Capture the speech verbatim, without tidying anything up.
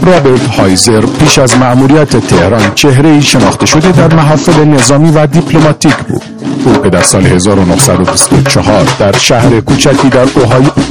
رابرت هایزر پیش از مأموریت تهران چهره‌ای شناخته شده در محافل نظامی و دیپلماتیک بود. او که در سال هزار و نهصد و بیست و چهار در شهر کوچکی در اوهایو